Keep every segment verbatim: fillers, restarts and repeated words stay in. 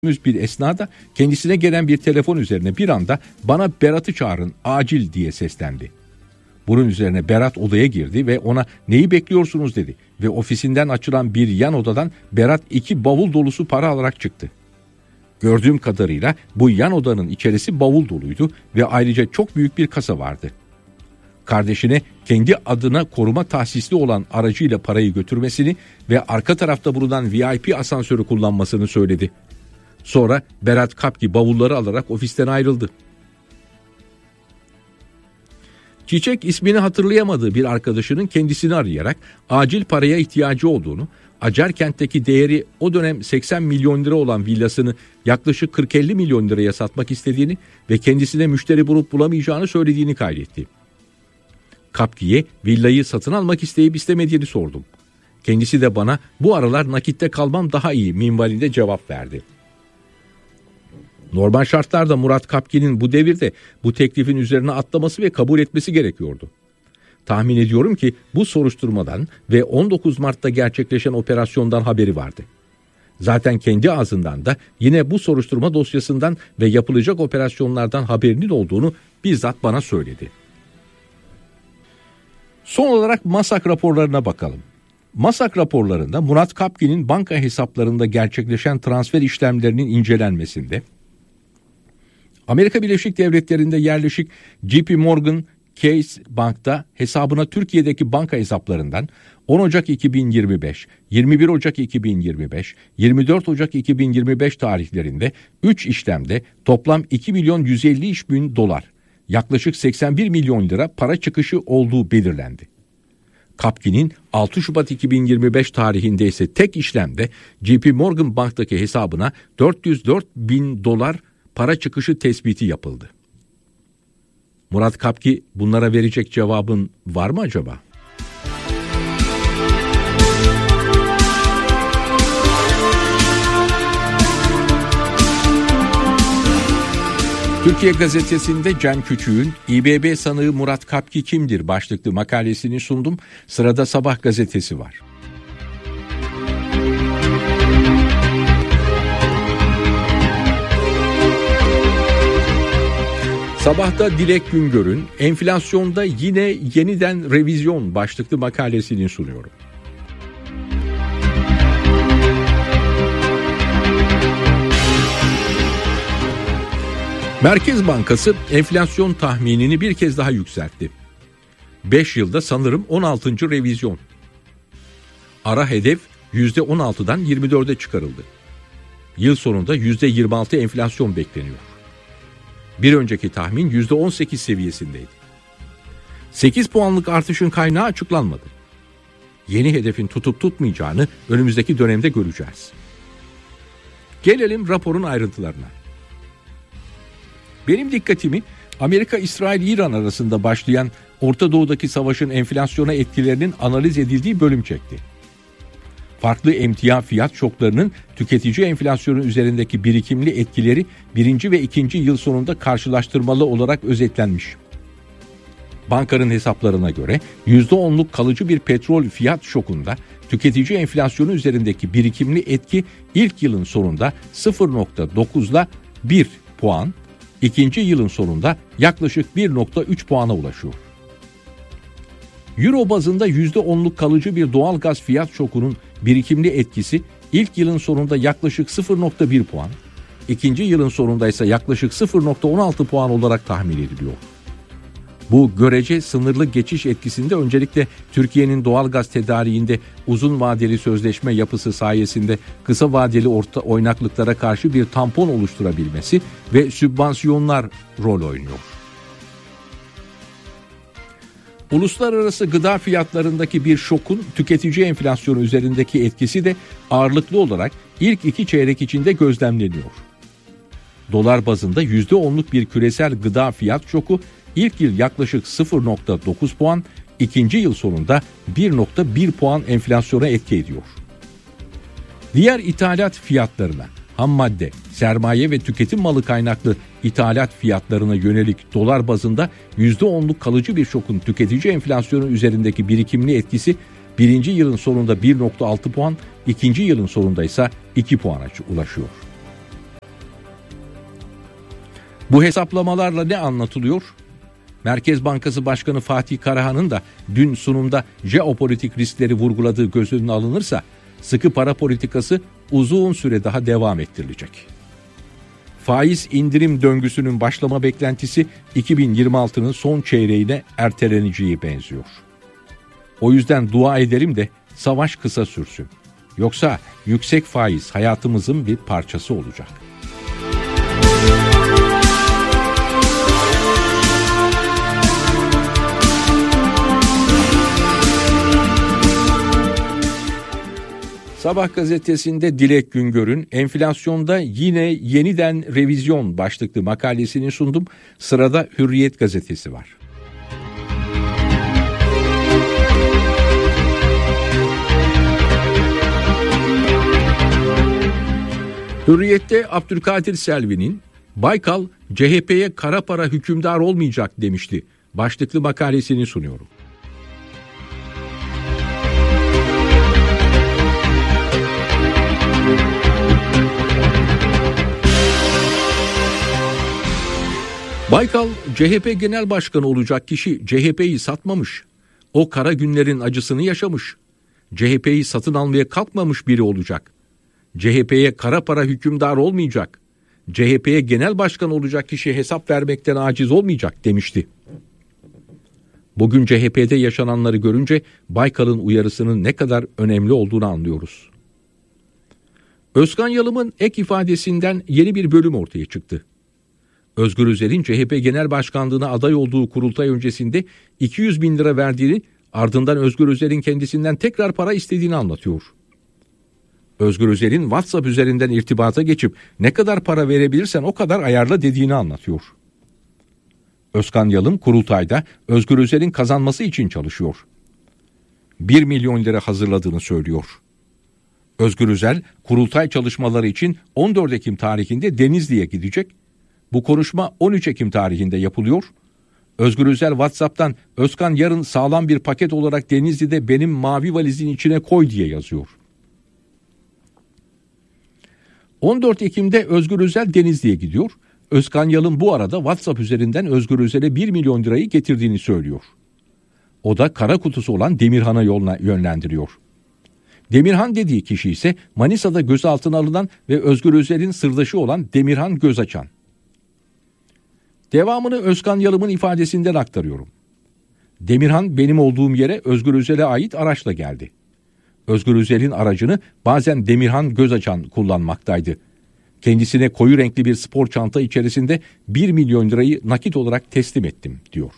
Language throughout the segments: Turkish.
bir esnada kendisine gelen bir telefon üzerine bir anda "Bana Berat'ı çağırın, acil" diye seslendi. Bunun üzerine Berat odaya girdi ve ona "Neyi bekliyorsunuz?" dedi ve ofisinden açılan bir yan odadan Berat iki bavul dolusu para alarak çıktı. Gördüğüm kadarıyla bu yan odanın içerisi bavul doluydu ve ayrıca çok büyük bir kasa vardı. Kardeşine kendi adına koruma tahsisli olan aracıyla parayı götürmesini ve arka tarafta bulunan V I P asansörü kullanmasını söyledi. Sonra Berat Kapki bavulları alarak ofisten ayrıldı. Çiçek ismini hatırlayamadığı bir arkadaşının kendisini arayarak acil paraya ihtiyacı olduğunu, Acarkent'teki değeri o dönem seksen milyon lira olan villasını yaklaşık kırk elli milyon liraya satmak istediğini ve kendisine müşteri bulup bulamayacağını söylediğini kaydetti. Kapki'ye villayı satın almak isteyip istemediğini sordum. Kendisi de bana "Bu aralar nakitte kalmam daha iyi" minvalinde cevap verdi. Normal şartlarda Murat Kapki'nin bu devirde bu teklifin üzerine atlaması ve kabul etmesi gerekiyordu. Tahmin ediyorum ki bu soruşturmadan ve on dokuz Mart'ta gerçekleşen operasyondan haberi vardı. Zaten kendi ağzından da yine bu soruşturma dosyasından ve yapılacak operasyonlardan haberinin olduğunu bizzat bana söyledi. Son olarak MASAK raporlarına bakalım. MASAK raporlarında Murat Kapki'nin banka hesaplarında gerçekleşen transfer işlemlerinin incelenmesinde, Amerika Birleşik Devletleri'nde yerleşik J P Morgan Chase Bank'ta hesabına Türkiye'deki banka hesaplarından on Ocak iki bin yirmi beş, yirmi bir Ocak iki bin yirmi beş, yirmi dört Ocak iki bin yirmi beş tarihlerinde üç işlemde toplam iki milyon yüz elli bin dolar, yaklaşık seksen bir milyon lira para çıkışı olduğu belirlendi. Kapki'nin altı Şubat iki bin yirmi beş tarihinde ise tek işlemde J P Morgan Bank'taki hesabına dört yüz dört bin dolar para çıkışı tespiti yapıldı. Murat Kapki bunlara verecek cevabın var mı acaba? Türkiye Gazetesi'nde Cem Küçük'ün İ B B sanığı Murat Kapki kimdir başlıklı makalesini sundum. Sırada Sabah gazetesi var. Sabah'ta Dilek Güngör'ün enflasyonda yine yeniden revizyon başlıklı makalesini sunuyorum. Merkez Bankası enflasyon tahminini bir kez daha yükseltti. beş yılda sanırım on altıncı revizyon. Ara hedef yüzde on altıdan yirmi dörde çıkarıldı. Yıl sonunda yüzde yirmi altı enflasyon bekleniyor. Bir önceki tahmin yüzde on sekiz seviyesindeydi. sekiz puanlık artışın kaynağı açıklanmadı. Yeni hedefin tutup tutmayacağını önümüzdeki dönemde göreceğiz. Gelelim raporun ayrıntılarına. Benim dikkatimi Amerika-İsrail-İran arasında başlayan Orta Doğu'daki savaşın enflasyona etkilerinin analiz edildiği bölüm çekti. Farklı emtia fiyat şoklarının tüketici enflasyonu üzerindeki birikimli etkileri birinci ve ikinci yıl sonunda karşılaştırmalı olarak özetlenmiş. Bankanın hesaplarına göre yüzde onluk kalıcı bir petrol fiyat şokunda tüketici enflasyonu üzerindeki birikimli etki ilk yılın sonunda sıfır virgül dokuzla bir puan, ikinci yılın sonunda yaklaşık bir virgül üç puana ulaşıyor. Euro bazında yüzde onluk kalıcı bir doğalgaz fiyat şokunun birikimli etkisi ilk yılın sonunda yaklaşık sıfır virgül bir puan, ikinci yılın sonunda ise yaklaşık sıfır virgül on altı puan olarak tahmin ediliyor. Bu görece sınırlı geçiş etkisinde öncelikle Türkiye'nin doğalgaz tedariğinde uzun vadeli sözleşme yapısı sayesinde kısa vadeli orta oynaklıklara karşı bir tampon oluşturabilmesi ve sübvansiyonlar rol oynuyor. Uluslararası gıda fiyatlarındaki bir şokun tüketici enflasyonu üzerindeki etkisi de ağırlıklı olarak ilk iki çeyrek içinde gözlemleniyor. Dolar bazında yüzde onluk bir küresel gıda fiyat şoku ilk yıl yaklaşık sıfır virgül dokuz puan, ikinci yıl sonunda bir virgül bir puan enflasyona etki ediyor. Diğer ithalat fiyatlarına, ham madde, sermaye ve tüketim malı kaynaklı ithalat fiyatlarına yönelik dolar bazında yüzde onluk kalıcı bir şokun tüketici enflasyonu üzerindeki birikimli etkisi birinci yılın sonunda bir virgül altı puan, ikinci yılın sonunda ise iki puana ulaşıyor. Bu hesaplamalarla ne anlatılıyor? Merkez Bankası Başkanı Fatih Karahan'ın da dün sunumda jeopolitik riskleri vurguladığı göz önüne alınırsa sıkı para politikası uzun süre daha devam ettirilecek. Faiz indirim döngüsünün başlama beklentisi iki bin yirmi altının son çeyreğine erteleneceği benziyor. O yüzden dua edelim de savaş kısa sürsün. Yoksa yüksek faiz hayatımızın bir parçası olacak. Sabah gazetesinde Dilek Güngör'ün enflasyonda yine yeniden revizyon başlıklı makalesini sundum. Sırada Hürriyet gazetesi var. Hürriyet'te Abdülkadir Selvi'nin Baykal C H P'ye kara para hükümdar olmayacak demişti başlıklı makalesini sunuyorum. Baykal, C H P Genel Başkanı olacak kişi C H P'yi satmamış. O kara günlerin acısını yaşamış. C H P'yi satın almaya kalkmamış biri olacak. C H P'ye kara para hükümdar olmayacak. C H P'ye genel başkan olacak kişi hesap vermekten aciz olmayacak demişti. Bugün C H P'de yaşananları görünce Baykal'ın uyarısının ne kadar önemli olduğunu anlıyoruz. Özkan Yalım'ın ek ifadesinden yeni bir bölüm ortaya çıktı. Özgür Özel'in C H P Genel Başkanlığı'na aday olduğu kurultay öncesinde iki yüz bin lira verdiğini, ardından Özgür Özel'in kendisinden tekrar para istediğini anlatıyor. Özgür Özel'in WhatsApp üzerinden irtibata geçip ne kadar para verebilirsen o kadar ayarla dediğini anlatıyor. Özkan Yalım kurultayda Özgür Özel'in kazanması için çalışıyor. bir milyon lira hazırladığını söylüyor. Özgür Özel kurultay çalışmaları için on dört Ekim tarihinde Denizli'ye gidecek. Bu konuşma on üç Ekim tarihinde yapılıyor. Özgür Özel WhatsApp'tan Özkan yarın sağlam bir paket olarak Denizli'de benim mavi valizin içine koy diye yazıyor. on dört Ekim'de Özgür Özel Denizli'ye gidiyor. Özkan Yalın bu arada WhatsApp üzerinden Özgür Özel'e bir milyon lirayı getirdiğini söylüyor. O da kara kutusu olan Demirhan'a yoluna yönlendiriyor. Demirhan dediği kişi ise Manisa'da gözaltına alınan ve Özgür Özel'in sırdaşı olan Demirhan Gözaçan. Devamını Özkan Yalım'ın ifadesinden aktarıyorum. Demirhan benim olduğum yere Özgür Özel'e ait araçla geldi. Özgür Özel'in aracını bazen Demirhan Gözaçan kullanmaktaydı. Kendisine koyu renkli bir spor çanta içerisinde bir milyon lirayı nakit olarak teslim ettim diyor.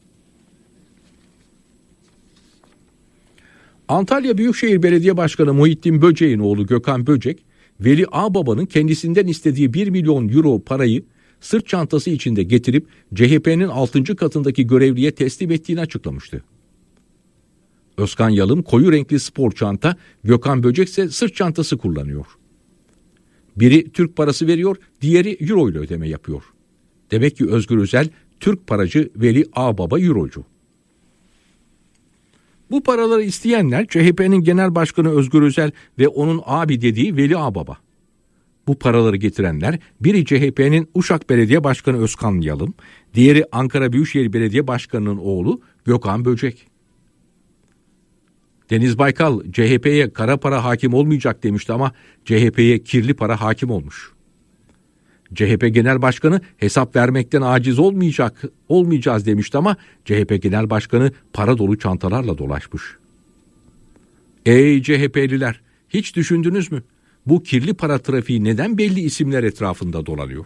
Antalya Büyükşehir Belediye Başkanı Muhittin Böcek'in oğlu Gökhan Böcek, Veli Ağbaba'nın kendisinden istediği bir milyon euro parayı sırt çantası içinde getirip C H P'nin altıncı katındaki görevliye teslim ettiğini açıklamıştı. Özkan Yalım koyu renkli spor çanta, Gökhan Böcek ise sırt çantası kullanıyor. Biri Türk parası veriyor, diğeri euro ile ödeme yapıyor. Demek ki Özgür Özel Türk paracı, Veli Ağbaba eurocu. Bu paraları isteyenler C H P'nin Genel Başkanı Özgür Özel ve onun abi dediği Veli Ağbaba. Bu paraları getirenler biri C H P'nin Uşak Belediye Başkanı Özkan Yalım, diğeri Ankara Büyükşehir Belediye Başkanı'nın oğlu Gökhan Böcek. Deniz Baykal C H P'ye kara para hakim olmayacak demişti ama C H P'ye kirli para hakim olmuş. C H P Genel Başkanı hesap vermekten aciz olmayacak, olmayacağız demişti ama C H P Genel Başkanı para dolu çantalarla dolaşmış. Ey C H P'liler, hiç düşündünüz mü? Bu kirli para trafiği neden belli isimler etrafında dolanıyor?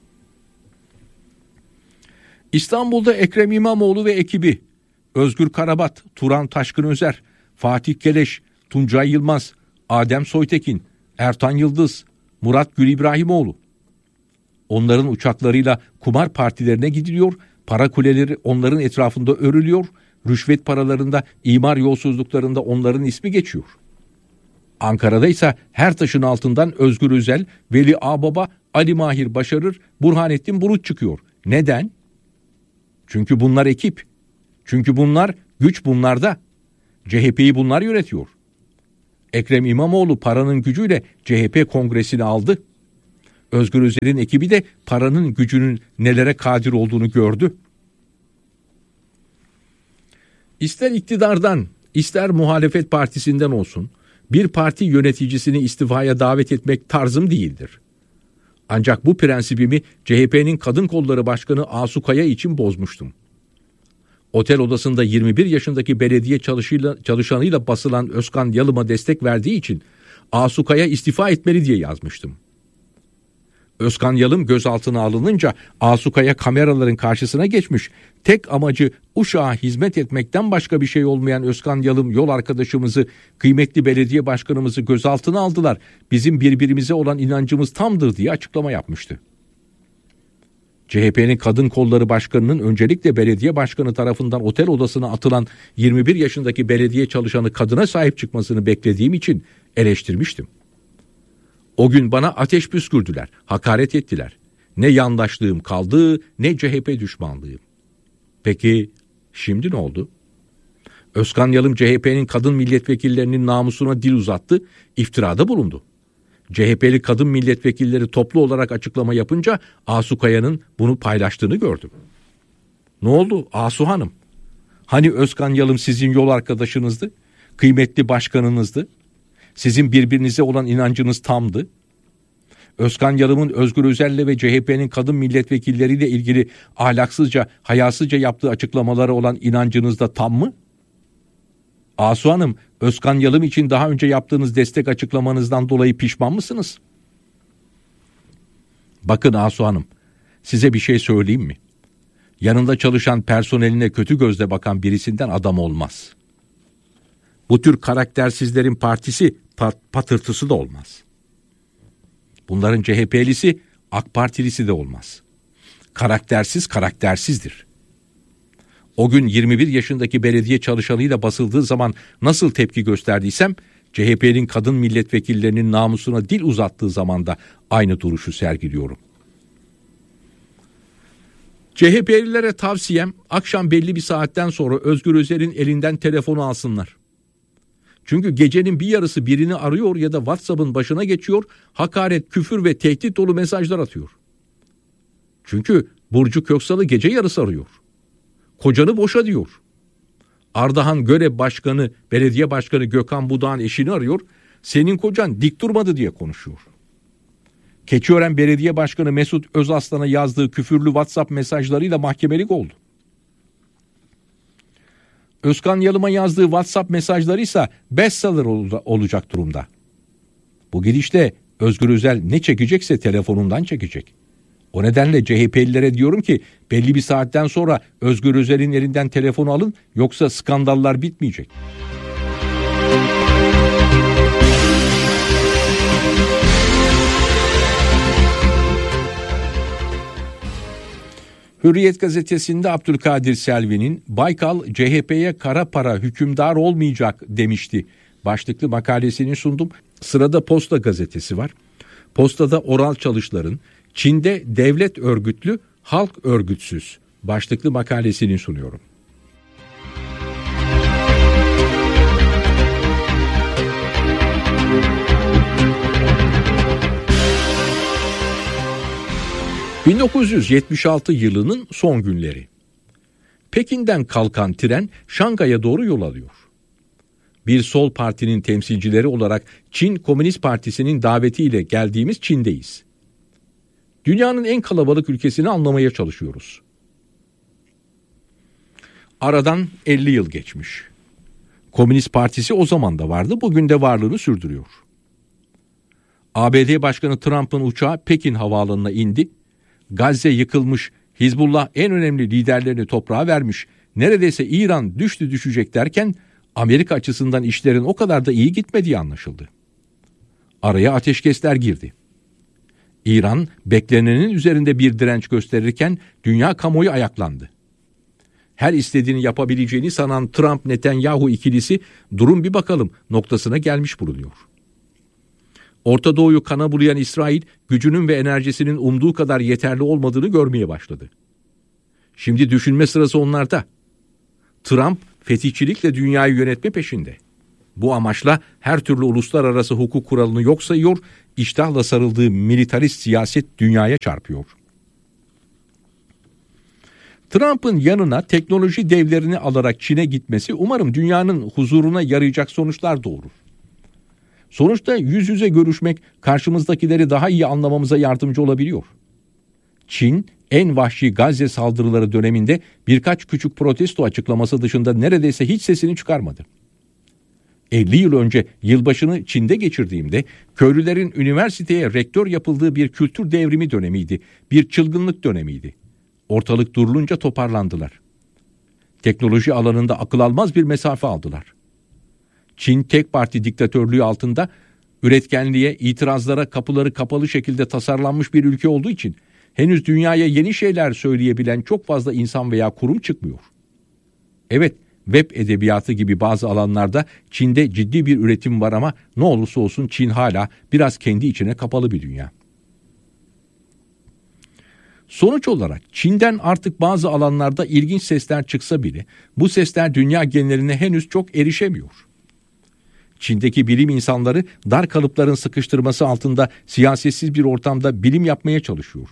İstanbul'da Ekrem İmamoğlu ve ekibi, Özgür Karabat, Turan Taşkın Özer, Fatih Keleş, Tuncay Yılmaz, Adem Soytekin, Ertan Yıldız, Murat Gül İbrahimoğlu. Onların uçaklarıyla kumar partilerine gidiliyor, para kuleleri onların etrafında örülüyor, rüşvet paralarında, imar yolsuzluklarında onların ismi geçiyor. Ankara'da ise her taşın altından Özgür Özel, Veli Ağbaba, Ali Mahir Başarır, Burhanettin Bulut çıkıyor. Neden? Çünkü bunlar ekip. Çünkü bunlar, güç bunlarda. C H P'yi bunlar yönetiyor. Ekrem İmamoğlu paranın gücüyle C H P kongresini aldı. Özgür Özel'in ekibi de paranın gücünün nelere kadir olduğunu gördü. İster iktidardan, ister muhalefet partisinden olsun, bir parti yöneticisini istifaya davet etmek tarzım değildir. Ancak bu prensibimi C H P'nin Kadın Kolları Başkanı Asu Kaya için bozmuştum. Otel odasında yirmi bir yaşındaki belediye çalışanıyla basılan Özkan Yalım'a destek verdiği için Asu Kaya istifa etmeli diye yazmıştım. Özkan Yalım gözaltına alınınca Asu Kaya kameraların karşısına geçmiş. Tek amacı Uşak'a hizmet etmekten başka bir şey olmayan Özkan Yalım yol arkadaşımızı, kıymetli belediye başkanımızı gözaltına aldılar. Bizim birbirimize olan inancımız tamdır diye açıklama yapmıştı. C H P'nin Kadın Kolları Başkanı'nın öncelikle belediye başkanı tarafından otel odasına atılan yirmi bir yaşındaki belediye çalışanı kadına sahip çıkmasını beklediğim için eleştirmiştim. O gün bana ateş püskürdüler, hakaret ettiler. Ne yandaşlığım kaldı, ne C H P düşmanlığım. Peki şimdi ne oldu? Özkan Yalım C H P'nin kadın milletvekillerinin namusuna dil uzattı, iftirada bulundu. C H P'li kadın milletvekilleri toplu olarak açıklama yapınca Asu Kaya'nın bunu paylaştığını gördüm. Ne oldu Asu Hanım? Hani Özkan Yalım sizin yol arkadaşınızdı, kıymetli başkanınızdı? Sizin birbirinize olan inancınız tamdı. Özkan Yalım'ın Özgür Özel'le ve C H P'nin kadın milletvekilleriyle ilgili ahlaksızca, hayasızca yaptığı açıklamalara olan inancınız da tam mı? Asu Hanım, Özkan Yalım için daha önce yaptığınız destek açıklamanızdan dolayı pişman mısınız? Bakın Asu Hanım, size bir şey söyleyeyim mi? Yanında çalışan personeline kötü gözle bakan birisinden adam olmaz. Bu tür karaktersizlerin partisi pat- patırtısı da olmaz. Bunların C H P'lisi, AK Partilisi de olmaz. Karaktersiz karaktersizdir. O gün yirmi bir yaşındaki belediye çalışanıyla basıldığı zaman nasıl tepki gösterdiysem, C H P'nin kadın milletvekillerinin namusuna dil uzattığı zaman da aynı duruşu sergiliyorum. C H P'lilere tavsiyem, akşam belli bir saatten sonra Özgür Özel'in elinden telefonu alsınlar. Çünkü gecenin bir yarısı birini arıyor ya da WhatsApp'ın başına geçiyor, hakaret, küfür ve tehdit dolu mesajlar atıyor. Çünkü Burcu Köksal'ı gece yarısı arıyor. Kocanı boşa diyor. Ardahan Görev Başkanı, Belediye Başkanı Gökhan Budak'ın eşini arıyor, senin kocan dik durmadı diye konuşuyor. Keçiören Belediye Başkanı Mesut Özaslan'a yazdığı küfürlü WhatsApp mesajlarıyla mahkemelik oldu. Özkan Yalım'a yazdığı WhatsApp mesajları ise bestseller olacak durumda. Bu gidişte Özgür Özel ne çekecekse telefonundan çekecek. O nedenle C H P'lilere diyorum ki belli bir saatten sonra Özgür Özel'in elinden telefonu alın, yoksa skandallar bitmeyecek. Hürriyet gazetesinde Abdülkadir Selvi'nin Baykal C H P'ye kara para hükümdar olmayacak demişti başlıklı makalesini sundum. Sırada Posta gazetesi var. Posta'da Oral Çalışlar'ın Çin'de devlet örgütlü, halk örgütsüz başlıklı makalesini sunuyorum. bin dokuz yüz yetmiş altı yılının son günleri. Pekin'den kalkan tren Şangay'a doğru yol alıyor. Bir sol partinin temsilcileri olarak Çin Komünist Partisi'nin davetiyle geldiğimiz Çin'deyiz. Dünyanın en kalabalık ülkesini anlamaya çalışıyoruz. Aradan elli yıl geçmiş. Komünist Partisi o zaman da vardı, bugün de varlığını sürdürüyor. A B D Başkanı Trump'ın uçağı Pekin havaalanına indi. Gazze yıkılmış, Hizbullah en önemli liderlerini toprağa vermiş, neredeyse İran düştü düşecek derken Amerika açısından işlerin o kadar da iyi gitmediği anlaşıldı. Araya ateşkesler girdi. İran beklenenin üzerinde bir direnç gösterirken dünya kamuoyu ayaklandı. Her istediğini yapabileceğini sanan Trump-Netanyahu ikilisi durun bir bakalım noktasına gelmiş bulunuyor. Orta Doğu'yu kana bulayan İsrail gücünün ve enerjisinin umduğu kadar yeterli olmadığını görmeye başladı. Şimdi düşünme sırası onlarda. Trump fetihçilikle dünyayı yönetme peşinde. Bu amaçla her türlü uluslararası hukuk kuralını yok sayıyor, iştahla sarıldığı militarist siyaset dünyaya çarpıyor. Trump'ın yanına teknoloji devlerini alarak Çin'e gitmesi umarım dünyanın huzuruna yarayacak sonuçlar doğurur. Sonuçta yüz yüze görüşmek karşımızdakileri daha iyi anlamamıza yardımcı olabiliyor. Çin, en vahşi Gazze saldırıları döneminde birkaç küçük protesto açıklaması dışında neredeyse hiç sesini çıkarmadı. elli yıl önce yılbaşını Çin'de geçirdiğimde köylülerin üniversiteye rektör yapıldığı bir kültür devrimi dönemiydi, bir çılgınlık dönemiydi. Ortalık durulunca toparlandılar. Teknoloji alanında akıl almaz bir mesafe aldılar. Çin tek parti diktatörlüğü altında üretkenliğe, itirazlara kapıları kapalı şekilde tasarlanmış bir ülke olduğu için henüz dünyaya yeni şeyler söyleyebilen çok fazla insan veya kurum çıkmıyor. Evet, web edebiyatı gibi bazı alanlarda Çin'de ciddi bir üretim var ama ne olursa olsun Çin hala biraz kendi içine kapalı bir dünya. Sonuç olarak Çin'den artık bazı alanlarda ilginç sesler çıksa bile bu sesler dünya geneline henüz çok erişemiyor. Çin'deki bilim insanları dar kalıpların sıkıştırması altında siyasetsiz bir ortamda bilim yapmaya çalışıyor.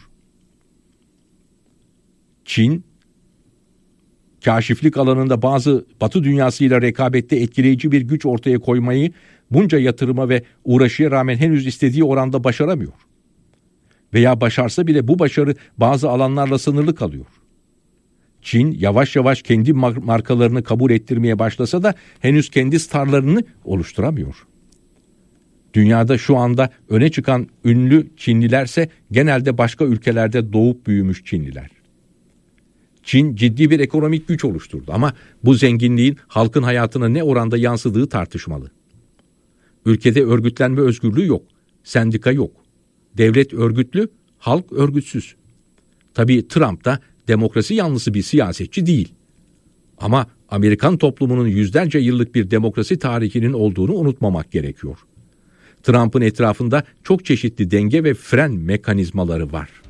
Çin, kaşiflik alanında bazı Batı dünyasıyla rekabette etkileyici bir güç ortaya koymayı bunca yatırıma ve uğraşıya rağmen henüz istediği oranda başaramıyor. Veya başarsa bile bu başarı bazı alanlarla sınırlı kalıyor. Çin yavaş yavaş kendi markalarını kabul ettirmeye başlasa da henüz kendi starlarını oluşturamıyor. Dünyada şu anda öne çıkan ünlü Çinlilerse genelde başka ülkelerde doğup büyümüş Çinliler. Çin ciddi bir ekonomik güç oluşturdu ama bu zenginliğin halkın hayatına ne oranda yansıdığı tartışmalı. Ülkede örgütlenme özgürlüğü yok, sendika yok. Devlet örgütlü, halk örgütsüz. Tabii Trump da demokrasi yanlısı bir siyasetçi değil. Ama Amerikan toplumunun yüzlerce yıllık bir demokrasi tarihinin olduğunu unutmamak gerekiyor. Trump'ın etrafında çok çeşitli denge ve fren mekanizmaları var.